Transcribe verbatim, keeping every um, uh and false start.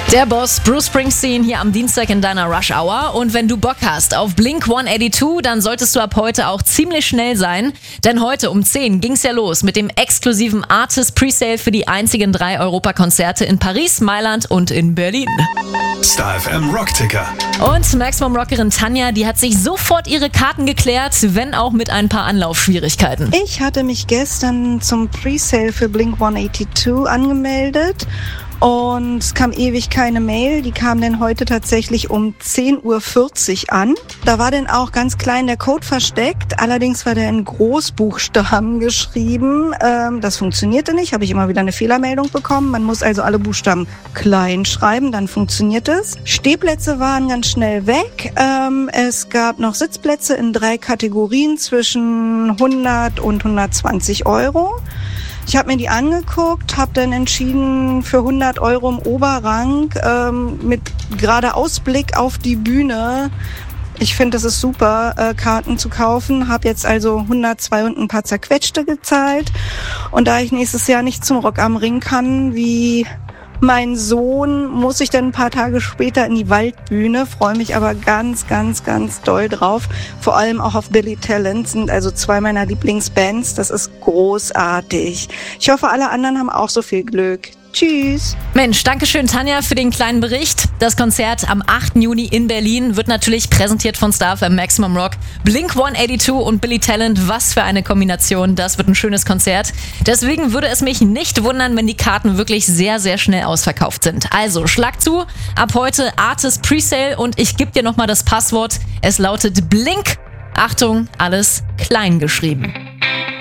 Der Boss Bruce Springsteen hier am Dienstag in deiner Rush Hour. Und wenn du Bock hast auf Blink hundertzweiundachtzig, dann solltest du ab heute auch ziemlich schnell sein. Denn heute um zehn ging's ja los mit dem exklusiven Artist Presale für die einzigen drei Europakonzerte in Paris, Mailand und in Berlin. Star F M Rockticker. Und Maximum Rockerin Tanja, die hat sich sofort ihre Karten geklärt, wenn auch mit ein paar Anlaufschwierigkeiten. Ich hatte mich gestern zum Presale für Blink hundertzweiundachtzig angemeldet. Und es kam ewig keine Mail, die kam dann heute tatsächlich um zehn Uhr vierzig an. Da war dann auch ganz klein der Code versteckt, allerdings war der in Großbuchstaben geschrieben. Ähm, das funktionierte nicht, habe ich immer wieder eine Fehlermeldung bekommen. Man muss also alle Buchstaben klein schreiben, dann funktioniert es. Stehplätze waren ganz schnell weg. Ähm, es gab noch Sitzplätze in drei Kategorien zwischen hundert und hundertzwanzig Euro. Ich habe mir die angeguckt, habe dann entschieden für hundert Euro im Oberrang ähm, mit gerade Ausblick auf die Bühne. Ich finde, das ist super, äh, Karten zu kaufen. Habe jetzt also hundertzwei und ein paar zerquetschte gezahlt. Und da ich nächstes Jahr nicht zum Rock am Ring kann, wie mein Sohn, muss ich dann ein paar Tage später in die Waldbühne, freue mich aber ganz, ganz, ganz doll drauf. Vor allem auch auf Billy Talent, sind also zwei meiner Lieblingsbands. Das ist großartig. Ich hoffe, alle anderen haben auch so viel Glück. Tschüss. Mensch, danke schön Tanja für den kleinen Bericht. Das Konzert am achten Juni in Berlin wird natürlich präsentiert von Star F M Maximum Rock. Blink hundertzweiundachtzig und Billy Talent, was für eine Kombination. Das wird ein schönes Konzert. Deswegen würde es mich nicht wundern, wenn die Karten wirklich sehr, sehr schnell ausverkauft sind. Also schlag zu, ab heute Artist Presale und ich gebe dir nochmal das Passwort. Es lautet Blink. Achtung, alles klein geschrieben.